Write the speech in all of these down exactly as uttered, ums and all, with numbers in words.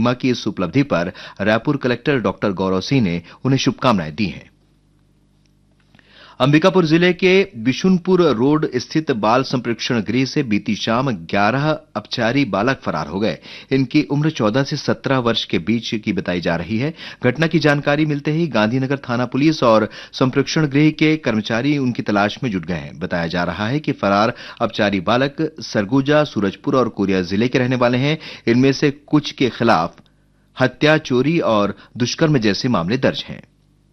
महिमा की इस उपलब्धि पर रायपुर कलेक्टर डॉक्टर गौरव सिंह ने उन्हें शुभकामनाएं दी हैं। अंबिकापुर जिले के बिशुनपुर रोड स्थित बाल संप्रेक्षण गृह से बीती शाम ग्यारह अपचारी बालक फरार हो गए। इनकी उम्र चौदह से सत्रह वर्ष के बीच की बताई जा रही है। घटना की जानकारी मिलते ही गांधीनगर थाना पुलिस और संप्रेक्षण गृह के कर्मचारी उनकी तलाश में जुट गए हैं। बताया जा रहा है कि फरार अपचारी बालक सरगुजा, सूरजपुर और कोरिया जिले के रहने वाले हैं। इनमें से कुछ के खिलाफ हत्या, चोरी और दुष्कर्म जैसे मामले दर्ज हैं।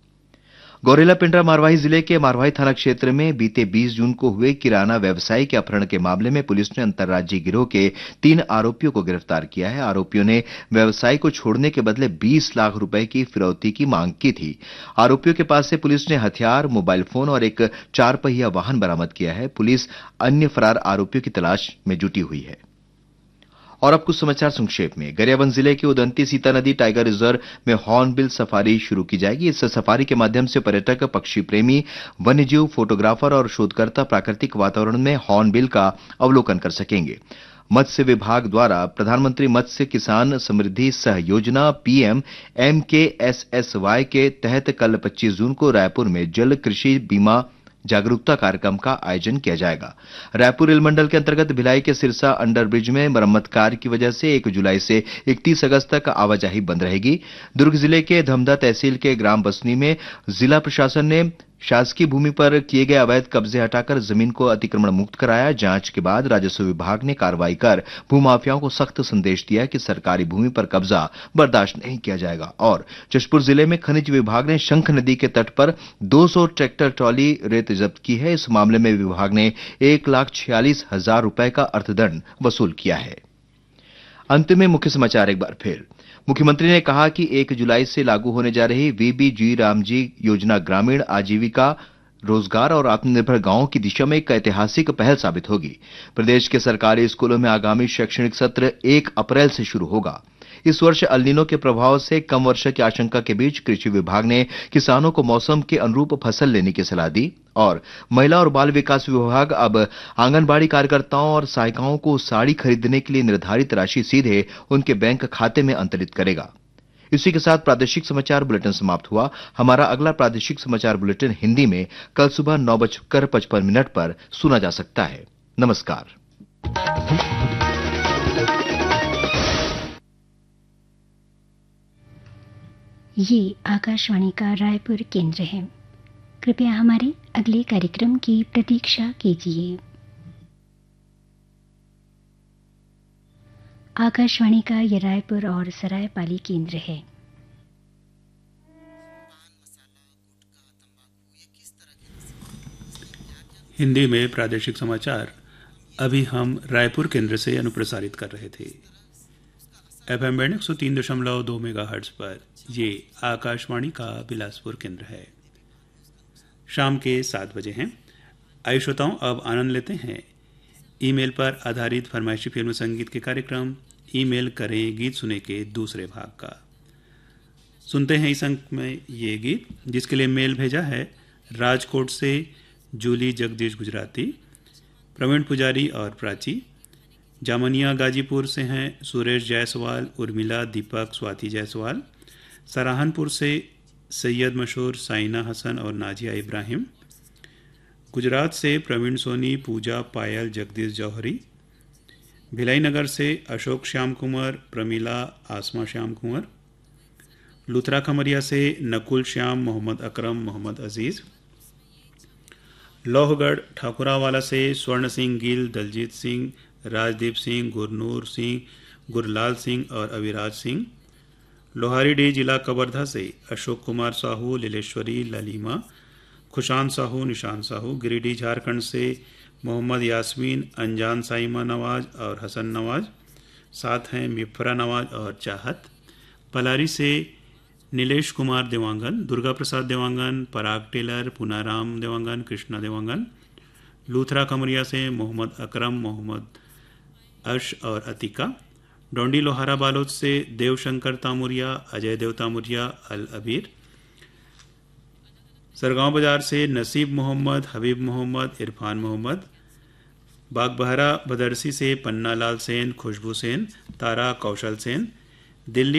गौरेला पिंडरा मारवाही जिले के मारवाही थाना क्षेत्र में बीते बीस जून को हुए किराना व्यवसायी के अपहरण के मामले में पुलिस ने अंतर्राज्यीय गिरोह के तीन आरोपियों को गिरफ्तार किया है। आरोपियों ने व्यवसायी को छोड़ने के बदले बीस लाख रुपए की फिरौती की मांग की थी। आरोपियों के पास से पुलिस ने हथियार, मोबाइल फोन और एक चार पहिया वाहन बरामद किया है। पुलिस अन्य फरार आरोपियों की तलाश में जुटी हुई है। और अब कुछ समाचार संक्षेप में। गरियाबंद जिले के उदंती सीता नदी टाइगर रिजर्व में हॉर्नबिल सफारी शुरू की जाएगी। इस सफारी के माध्यम से पर्यटक, पक्षी प्रेमी, वन्यजीव, फोटोग्राफर और शोधकर्ता प्राकृतिक वातावरण में हॉर्नबिल का अवलोकन कर सकेंगे। मत्स्य विभाग द्वारा प्रधानमंत्री मत्स्य किसान समृद्धि सह योजना पीएम एमकेएसएसवाई के तहत कल पच्चीस जून को रायपुर में जल कृषि बीमा जागरूकता कार्यक्रम का आयोजन किया जाएगा। रायपुर रेल मंडल के अंतर्गत भिलाई के सिरसा अंडरब्रिज में मरम्मत कार्य की वजह से एक जुलाई से इकतीस अगस्त तक आवाजाही बंद रहेगी। दुर्ग जिले के धमधा तहसील के ग्राम बसनी में जिला प्रशासन ने शासकीय भूमि पर किए गए अवैध कब्जे हटाकर जमीन को अतिक्रमण मुक्त कराया। जांच के बाद राजस्व विभाग ने कार्रवाई कर भूमाफियाओं को सख्त संदेश दिया कि सरकारी भूमि पर कब्जा बर्दाश्त नहीं किया जाएगा। और जशपुर जिले में खनिज विभाग ने शंख नदी के तट पर दो सौ ट्रैक्टर ट्रॉली रेत जब्त की है। इस मामले में विभाग ने एक लाख छियालीस हजार रुपए का अर्थदंड वसूल किया है। अंत में मुख्य समाचार एक बार फिर। मुख्यमंत्री ने कहा कि एक जुलाई से लागू होने जा रही वीबीजी रामजी योजना ग्रामीण आजीविका, रोजगार और आत्मनिर्भर गांवों की दिशा में एक ऐतिहासिक पहल साबित होगी। प्रदेश के सरकारी स्कूलों में आगामी शैक्षणिक सत्र एक अप्रैल से शुरू होगा। इस वर्ष एल-नीनो के प्रभाव से कम वर्षा की आशंका के बीच कृषि विभाग ने किसानों को मौसम के अनुरूप फसल लेने की सलाह दी। और महिला और बाल विकास विभाग अब आंगनबाड़ी कार्यकर्ताओं और सहायिकाओं को साड़ी खरीदने के लिए निर्धारित राशि सीधे उनके बैंक खाते में अंतरित करेगा। इसी के साथ प्रादेशिक समाचार बुलेटिन समाप्त हुआ। हमारा अगला प्रादेशिक समाचार बुलेटिन हिंदी में कल सुबह नौ बजकर पचपन मिनट पर सुना जा सकता है। नमस्कार। ये आकाशवाणी का रायपुर केंद्र है। कृपया हमारे अगले कार्यक्रम की प्रतीक्षा कीजिए। आकाशवाणी का यह रायपुर और सरायपाली केंद्र है। हिंदी में प्रादेशिक समाचार अभी हम रायपुर केंद्र से अनुप्रसारित कर रहे थे। एफएम बैंड एक सौ तीन दशमलव दो मेगाहर्ट्ज पर ये आकाशवाणी का बिलासपुर केंद्र है। शाम के सात बजे हैं। आइए श्रोताओं, अब आनंद लेते हैं ईमेल पर आधारित फरमाइशी फिल्म संगीत के कार्यक्रम ईमेल करें गीत सुने के दूसरे भाग का। सुनते हैं इस अंक में ये गीत, जिसके लिए मेल भेजा है राजकोट से जूली जगदीश गुजराती, प्रवीण पुजारी और प्राची। जामनिया गाजीपुर से हैं सुरेश जायसवाल, उर्मिला, दीपक, स्वाति जायसवाल। सराहनपुर से सैयद मशहूर, साइना हसन और नाजिया इब्राहिम। गुजरात से प्रवीण सोनी, पूजा, पायल, जगदीश जौहरी। भिलाई नगर से अशोक श्याम कुंवर, प्रमीला, आसमा श्याम कुंवर। लुथरा खमरिया से नकुल श्याम, मोहम्मद अकरम, मोहम्मद अजीज़। लोहगढ़ ठाकुरावाला से स्वर्ण सिंह गिल, दलजीत सिंह, राजदीप सिंह, गुरनूर सिंह, गुरलाल सिंह और अविराज सिंह। लोहारी डी जिला कवर्धा से अशोक कुमार साहू, लीलेश्वरी, ललीमा, खुशान साहू, निशान साहू। गिरिडीह झारखंड से मोहम्मद यास्मीन, अनजान साइमा नवाज और हसन नवाज। साथ हैं मिफ्रा नवाज और चाहत। पलारी से नीलेश कुमार देवांगन, दुर्गा प्रसाद देवांगन, पराग टेलर, पुनाराम देवांगन, कृष्णा देवांगन। लूथरा कमरिया से मोहम्मद अकरम, मोहम्मद अर्श और अतिका। डोंडी लोहारा बालोद से देवशंकर तामुरिया, अजय देव तामुरिया, अल अबीर। सरगांव बाजार से नसीब मोहम्मद, हबीब मोहम्मद, इरफान मोहम्मद। बागबहरा बदरसी से पन्ना लाल सेन, खुशबू सेन, तारा कौशल सेन। दिल्ली